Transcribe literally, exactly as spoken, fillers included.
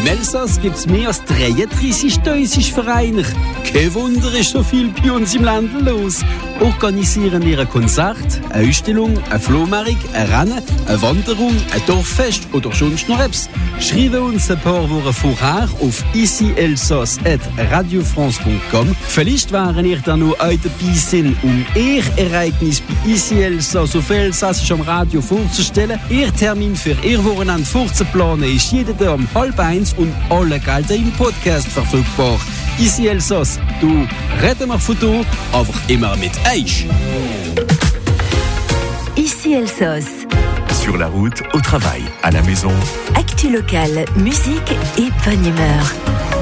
Im Elsass gibt es mehr als dreiunddreißigtausend Vereine. Kein Wunder, ist so viel bei uns im Land los. Organisieren wir ein Konzert, eine Ausstellung, ein Flohmarkt, ein Rennen, eine Wanderung, ein Dorffest oder sonst noch etwas? Schreibe uns ein paar Wochen vorher auf ici elsass at radiofrance punkt com. Vielleicht wären ihr dann noch auch dabei sind, um ihr Ereignis bei ici Elsass auf Elsassisch am Radio vorzustellen. Ihr Termin für ihr Wochenende vorzuplanen ist jeden Tag um halb eins und alle Gelder im Podcast verfügbar. Ici Elsass, du reden wir von du, aber immer mit Eich. Ici Elsass. Sur la route, au travail, à la maison. Actu locale, musique et bonne humeur.